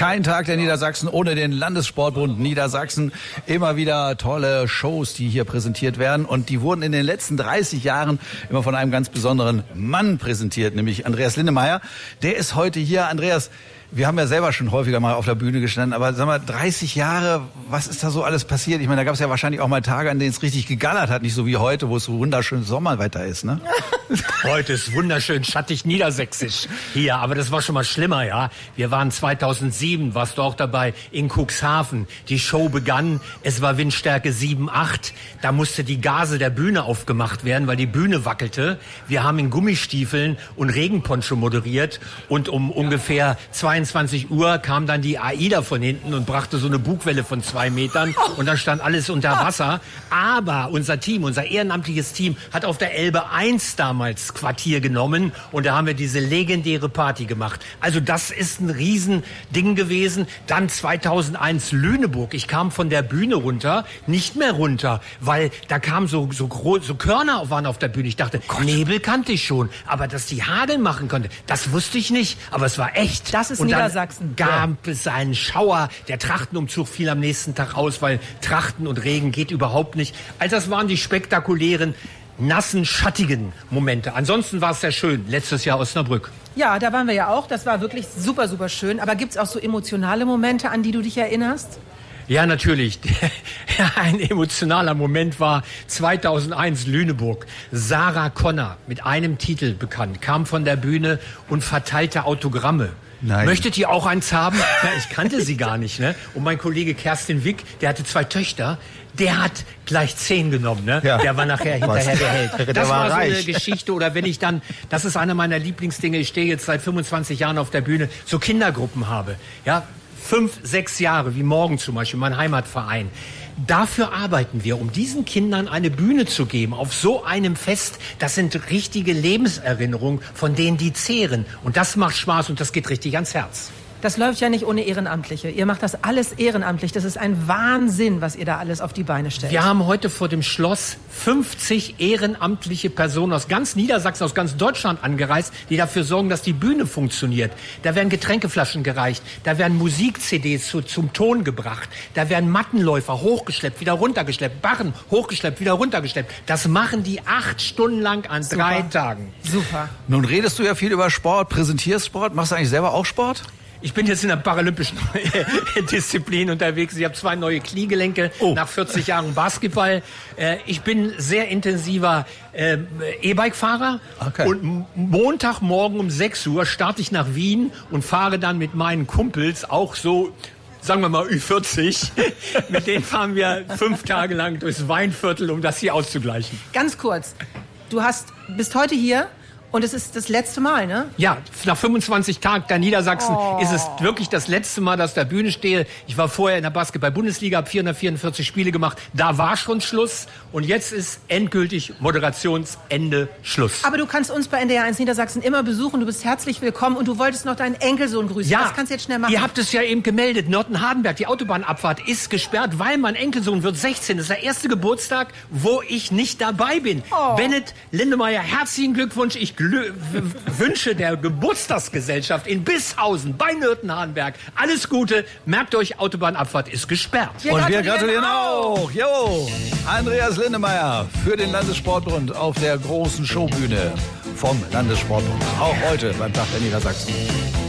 Kein Tag der Niedersachsen ohne den Landessportbund Niedersachsen. Immer wieder tolle Shows, die hier präsentiert werden. Und die wurden in den letzten 30 Jahren immer von einem ganz besonderen Mann präsentiert, nämlich Andreas Linnemeyer. Der ist heute hier. Andreas, wir haben ja selber schon häufiger mal auf der Bühne gestanden, aber sag mal, 30 Jahre, was ist da so alles passiert? Ich meine, da gab es ja wahrscheinlich auch mal Tage, an denen es richtig gegallert hat, nicht so wie heute, wo es so wunderschön Sommerwetter ist, ne? Heute ist wunderschön schattig niedersächsisch hier, aber das war schon mal schlimmer, ja. Wir waren 2007, warst du auch dabei, in Cuxhaven. Die Show begann, es war Windstärke 7, 8. Da musste die Gase der Bühne aufgemacht werden, weil die Bühne wackelte. Wir haben in Gummistiefeln und Regenponcho moderiert und um ungefähr 22 Uhr kam dann die AIDA von hinten und brachte so eine Bugwelle von 2 Metern und dann stand alles unter Wasser. Aber unser Team, unser ehrenamtliches Team hat auf der Elbe 1 damals Quartier genommen und da haben wir diese legendäre Party gemacht. Also das ist ein Riesending gewesen. Dann 2001 Lüneburg. Ich kam von der Bühne runter, nicht mehr runter, weil da kamen so Körner waren auf der Bühne. Ich dachte, Nebel kannte ich schon, aber dass die Hagel machen konnte, das wusste ich nicht, aber es war echt. Das ist und Niedersachsen. Dann gab es einen Schauer. Der Trachtenumzug fiel am nächsten Tag aus, weil Trachten und Regen geht überhaupt nicht. Also das waren die spektakulären, nassen, schattigen Momente. Ansonsten war es sehr schön. Letztes Jahr Osnabrück. Ja, da waren wir ja auch. Das war wirklich super, super schön. Aber gibt's auch so emotionale Momente, an die du dich erinnerst? Ja, natürlich. Ein emotionaler Moment war 2001 Lüneburg. Sarah Connor, mit einem Titel bekannt, kam von der Bühne und verteilte Autogramme. Nein. Möchtet ihr auch eins haben? Ja, ich kannte sie gar nicht, ne? Und mein Kollege Kerstin Wick, der hatte 2 Töchter, der hat gleich 10 genommen, ne? Ja. Der war nachher hinterher der Held. Das war so eine Geschichte. Oder wenn ich dann, das ist einer meiner Lieblingsdinge, ich stehe jetzt seit 25 Jahren auf der Bühne, so Kindergruppen habe, ja? 5, 6 Jahre, wie morgen zum Beispiel, mein Heimatverein. Dafür arbeiten wir, um diesen Kindern eine Bühne zu geben, auf so einem Fest. Das sind richtige Lebenserinnerungen, von denen die zehren. Und das macht Spaß und das geht richtig ans Herz. Das läuft ja nicht ohne Ehrenamtliche. Ihr macht das alles ehrenamtlich. Das ist ein Wahnsinn, was ihr da alles auf die Beine stellt. Wir haben heute vor dem Schloss 50 ehrenamtliche Personen aus ganz Niedersachsen, aus ganz Deutschland angereist, die dafür sorgen, dass die Bühne funktioniert. Da werden Getränkeflaschen gereicht, da werden Musik-CDs zum Ton gebracht, da werden Mattenläufer hochgeschleppt, wieder runtergeschleppt, Barren hochgeschleppt, wieder runtergeschleppt. Das machen die 8 Stunden lang an 3 Tagen. Super. Nun redest du ja viel über Sport, präsentierst Sport. Machst du eigentlich selber auch Sport? Ich bin jetzt in der paralympischen Disziplin unterwegs. Ich habe 2 neue Kniegelenke nach 40 Jahren Basketball. Ich bin sehr intensiver E-Bike-Fahrer. Okay. Und Montagmorgen um 6 Uhr starte ich nach Wien und fahre dann mit meinen Kumpels, auch so, sagen wir mal Ü40. Mit denen fahren wir 5 Tage lang durchs Weinviertel, um das hier auszugleichen. Ganz kurz, bist heute hier. Und es ist das letzte Mal, ne? Ja, nach 25 Tagen der Niedersachsen ist es wirklich das letzte Mal, dass ich auf der Bühne stehe. Ich war vorher in der Basketball-Bundesliga, habe 444 Spiele gemacht. Da war schon Schluss. Und jetzt ist endgültig Moderationsende Schluss. Aber du kannst uns bei NDR 1 Niedersachsen immer besuchen. Du bist herzlich willkommen. Und du wolltest noch deinen Enkelsohn grüßen. Ja, das kannst du jetzt schnell machen. Ihr habt es ja eben gemeldet. Nörten-Hardenberg, die Autobahnabfahrt ist gesperrt, weil mein Enkelsohn wird 16. Das ist der erste Geburtstag, wo ich nicht dabei bin. Bennett Linnemeyer, herzlichen Glückwunsch. Ich wünsche der Geburtstagsgesellschaft in Bishausen bei Nörten-Hardenberg alles Gute. Merkt euch, Autobahnabfahrt ist gesperrt. Und wir gratulieren auch. Jo, Andreas Linnemeyer für den Landessportbund auf der großen Showbühne vom Landessportbund. Auch heute beim Tag der Niedersachsen.